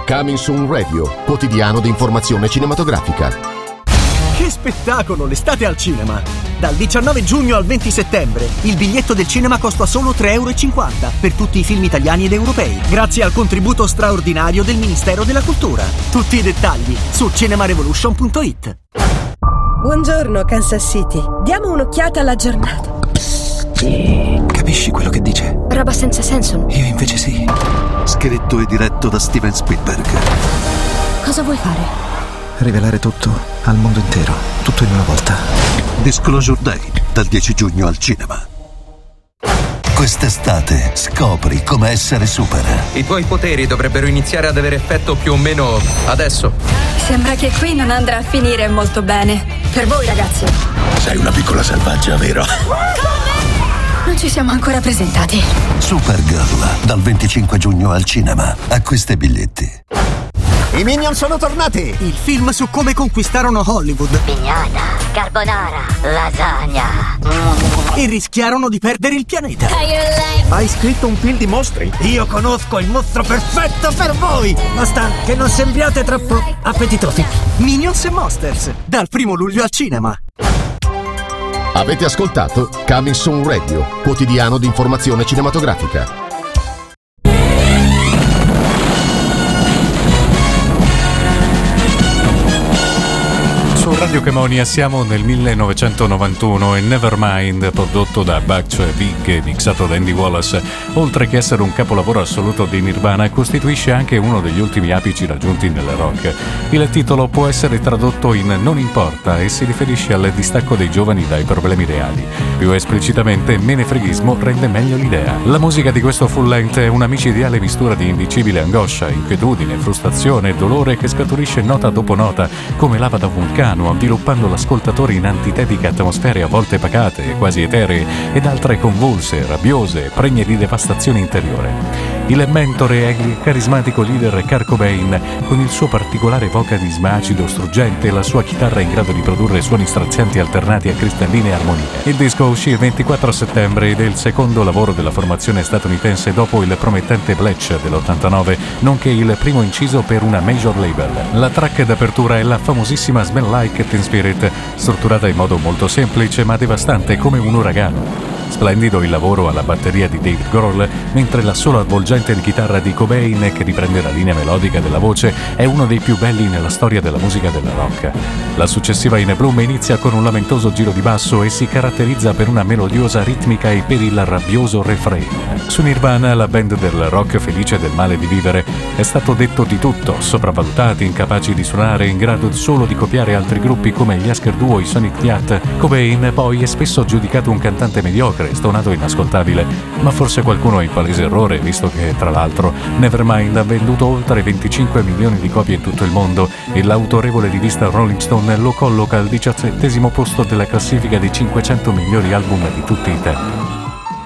Coming Soon Radio, quotidiano di informazione cinematografica. Che spettacolo, l'estate al cinema! Dal 19 giugno al 20 settembre il biglietto del cinema costa solo 3,50 € per tutti i film italiani ed europei, grazie al contributo straordinario del Ministero della Cultura. Tutti i dettagli su cinemarevolution.it. Buongiorno Kansas City, diamo un'occhiata alla giornata. Capisci quello che dice? Roba senza senso. Io invece sì. Scritto e diretto da Steven Spielberg. Cosa vuoi fare? Rivelare tutto al mondo intero, tutto in una volta. Disclosure Day, dal 10 giugno al cinema. Quest'estate scopri come essere super. I tuoi poteri dovrebbero iniziare ad avere effetto più o meno adesso. Sembra che qui non andrà a finire molto bene. Per voi ragazzi. Sei una piccola selvaggia, vero? Non ci siamo ancora presentati. Supergirl, dal 25 giugno al cinema. Acquista i biglietti. I Minion sono tornati! Il film su come conquistarono Hollywood. Pignata, carbonara, lasagna. E rischiarono di perdere il pianeta. Hai scritto un film di mostri? Io conosco il mostro perfetto per voi! Basta che non sembriate troppo appetitosi. Minions e Monsters, dal 1 luglio al cinema. Avete ascoltato Coming Soon Radio, quotidiano di informazione cinematografica. Su Radio Camonia siamo nel 1991 e Nevermind, prodotto da Butch Vig e mixato da Andy Wallace, oltre che essere un capolavoro assoluto di Nirvana, costituisce anche uno degli ultimi apici raggiunti nel rock. Il titolo può essere tradotto in "non importa" e si riferisce al distacco dei giovani dai problemi reali. Più esplicitamente, menefreghismo rende meglio l'idea. La musica di questo full length è una micidiale mistura di indicibile angoscia, inquietudine, frustrazione e dolore che scaturisce nota dopo nota, come lava da vulcano, avviluppando l'ascoltatore in antitetiche atmosfere a volte pacate, quasi eteree, ed altre convulse, rabbiose, pregne di devastazione interiore. Il mentore è il carismatico leader Kurt Cobain, con il suo particolare vocalismo acido struggente e la sua chitarra in grado di produrre suoni strazianti alternati a cristalline armonie. Il disco uscì il 24 settembre ed è il secondo lavoro della formazione statunitense dopo il promettente Bletch dell'89, nonché il primo inciso per una major label. La track d'apertura è la famosissima Smell Like Teen Spirit, strutturata in modo molto semplice ma devastante come un uragano. Splendido il lavoro alla batteria di David Grohl, mentre la sola avvolgente di chitarra di Cobain, che riprende la linea melodica della voce, è uno dei più belli nella storia della musica del rock. La successiva In Bloom inizia con un lamentoso giro di basso e si caratterizza per una melodiosa ritmica e per il rabbioso refrain. Su Nirvana, la band del rock felice del male di vivere, è stato detto di tutto: sopravvalutati, incapaci di suonare, in grado solo di copiare altri gruppi come gli Husker Du o i Sonic Youth. Cobain poi è spesso giudicato un cantante mediocre, stonato e inascoltabile, ma forse qualcuno è in palese errore, visto che, tra l'altro, Nevermind ha venduto oltre 25 milioni di copie in tutto il mondo e l'autorevole rivista Rolling Stone lo colloca al 17° posto della classifica dei 500 migliori album di tutti i tempi.